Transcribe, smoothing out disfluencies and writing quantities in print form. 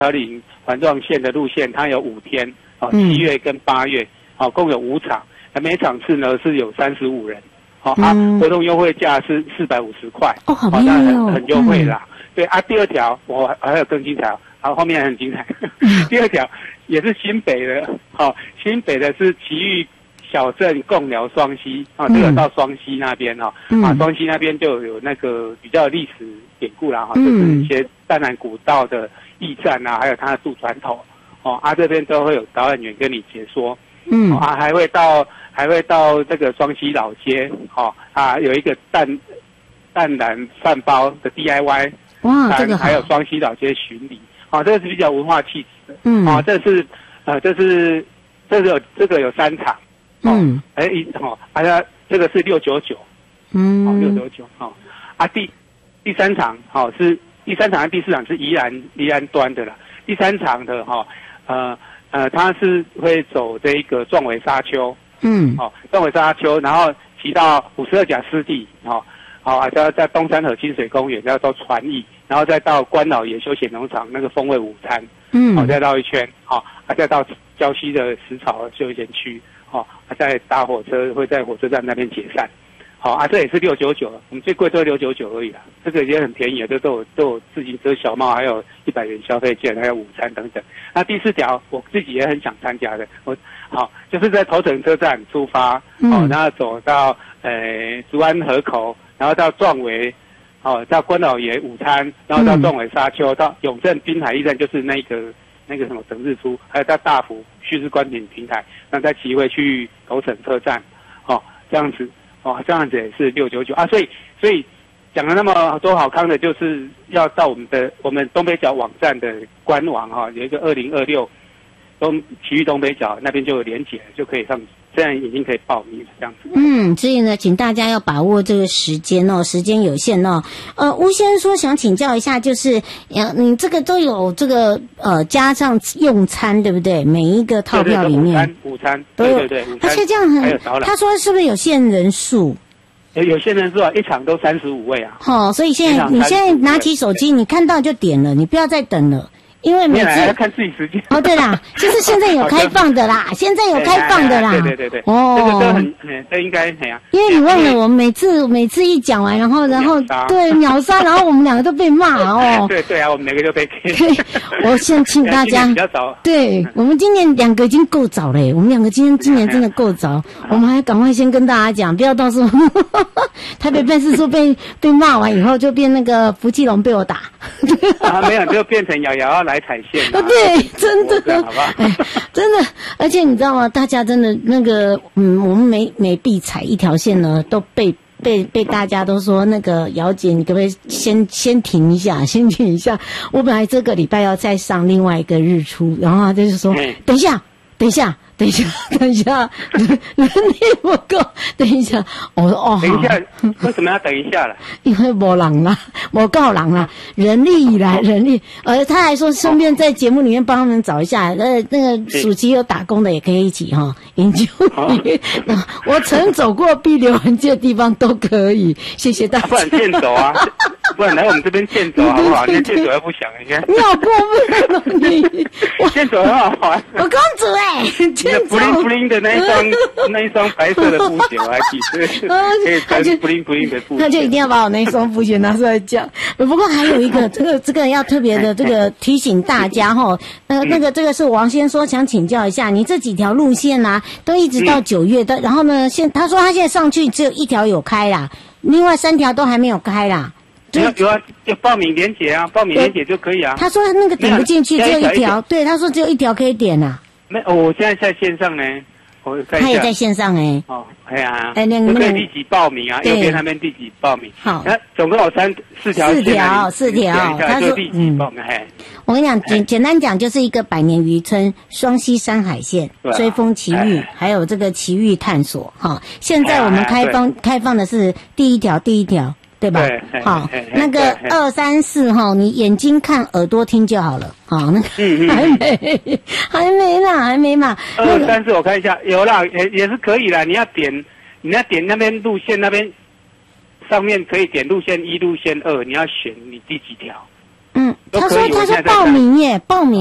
岭环状线的路线，它有5天，7月跟8月，共有5场，每场次呢是有35人，活动优惠价是450块， 好便宜哦， 很优惠啦。对啊，第2条我还有更精彩，后面很精彩。第2条也是新北的，新北的是奇遇小镇贡寮双溪这个到双溪那边双溪那边就有那个比较历史典故啦就是一些淡南古道的驿站啊，还有它的渡船头这边都会有导览员跟你解说，还会到这个双溪老街有一个淡蓝饭包的 DIY， 哇，这个还有双溪老街巡礼这个是比较文化气质的，这个有3场。这个是699，699第3场是第3场和第4场是宜兰端的啦。第3场的它是会走这个壮围沙丘，壮围沙丘，然后骑到52甲湿地，在东山河清水公园，要到船驿，然后再到关老爷休闲农场那个风味午餐，再绕一圈，再到礁溪的石草休闲区。再搭火车会在火车站那边解散，这也是699，我们最贵都699而已啦，这个也很便宜这都有自行车小帽，还有100元消费券，还有午餐等等。那第4条我自己也很想参加的，就是在头城车站出发，然后走到竹安河口，然后到壮围，到关老爷午餐，然后到壮围沙丘，到永正滨海驿站，就是那个什么等日出，还有到大福叙事观景平台，那再骑回去头城车站，这样子也是699所以讲了那么多好康的，就是要到我们东北角网站的官网有一个2026奇遇东北角那边就有连结，就可以上，现在已经可以报名了这样子。 所以呢，请大家要把握这个时间时间有限巫先生说想请教一下，就是你这个都有这个加上用餐对不对？每一个套票里面午餐对，而且这样还有导览。 他说是不是有限人数？ 有限人数一场都35位啊。 所以你现在拿起手机，你看到就点了，你不要再等了。因为每次要看自己时间对啦，就是现在有开放的啦，现在有开放的啦。 对，这个都很这应该因为你忘了我们每次一讲完，然后对秒杀，然后我们2个都被骂对啊，我们2个就被我先请大家比较早， 对我们今年2个已经够早了，我们2个今年真的够早，我们还赶快先跟大家讲，不要到时候台北办事处被骂完以后就变那个福气龙被我打没有，就变成瑶瑶来踩线对，真的好吧真的，而且你知道吗？大家真的那个我们每必踩一条线呢，都被大家都说那个姚姐，你可不可以先停一下，先停一下？我本来这个礼拜要再上另外一个日出，然后他就是说等一下，人力不够，等一下。我说等一下，为什么要等一下了？ 因为没人啦，没够人啦，人力，他还说顺便在节目里面帮他们找一下，那个暑期有打工的也可以一起研究。我曾走过必留痕迹的地方都可以，谢谢大家。 不然健走啊，不然来我们这边健走好不好？你健走还不想一下？ 你好过分哦你！ 健走很好玩。 我公主你的布灵的那一双白色的布鞋我还记得，可以穿布灵的布鞋。 他就一定要把我那一双布鞋拿出来讲。不过还有一个，这个要特别的这个提醒大家这个是王先说想请教一下，你这几条路线都一直到9月的，然后呢，他说他现在上去只有1条有开啦，另外3条都还没有开啦。 有啊，要报名连结啊，报名连结就可以啊。 他说那个点不进去，只有1条，对，他说只有1条可以点啊。 我现在在线上呢， 他也在线上就可以立即报名啊，右边那边立即报名。 好， 总共有4条，他说立即报名。 我跟你讲，简单讲就是一个百年渔村、双溪山海线、追风奇遇，还有这个奇遇探索。现在我们开放的是第一条。对吧？好，那个2、3、4你眼睛看，耳朵听就好了。好，那个还没嘛。 2、3、4我看一下，有啦，也是可以啦。你要点那边路线那边上面可以点路线1、路线2，你要选你第几条。 他说报名耶，报名。